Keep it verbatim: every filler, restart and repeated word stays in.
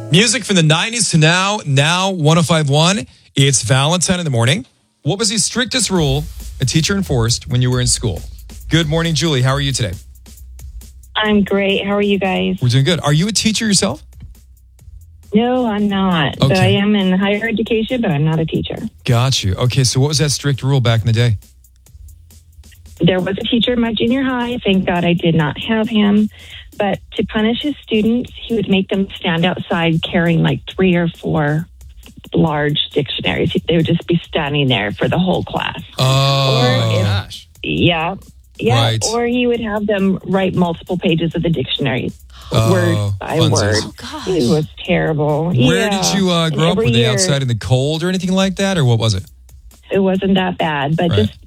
Music from the nineties to now, now one oh five point one. It's Valentine in the morning. What was the strictest rule a teacher enforced when you were in school? Good morning, Julie. How are you today? I'm great. How are you guys? We're doing good. Are you a teacher yourself? No, I'm not. Okay. But I am in higher education, but I'm not a teacher. Got you. Okay, so what was that strict rule back in the day? There was a teacher in my junior high. Thank God I did not have him. But to punish his students, he would make them stand outside carrying like three or four large dictionaries. They would just be standing there for the whole class. Oh, Or if- gosh. Yeah. Yeah. Right. Or he would have them write multiple pages of the dictionary. Oh, word by funsies. word. Oh, gosh. It was terrible. Where Yeah. did you uh, And grow up? every Were they year, outside in the cold or anything like that, or what was it? It wasn't that bad, but Right. just